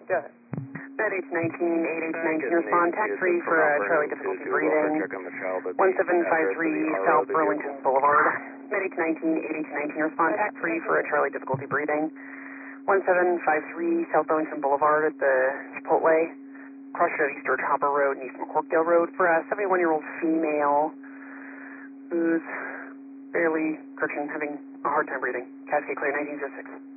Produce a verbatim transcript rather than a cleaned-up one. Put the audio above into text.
Go ahead. Med H nineteen, eight H nineteen, respond tax free for uh, Charlie difficulty breathing. one seven five three South Burlington Boulevard. Med H nineteen, eight H nineteen, respond tax free for Charlie difficulty breathing. one seven five three South Burlington Boulevard at the Chipotle. Crossroad East George Hopper Road and East McCorkdale Road for a seventy-one-year-old female who's barely friction, having a hard time breathing. Cascade clear, nineteen oh six.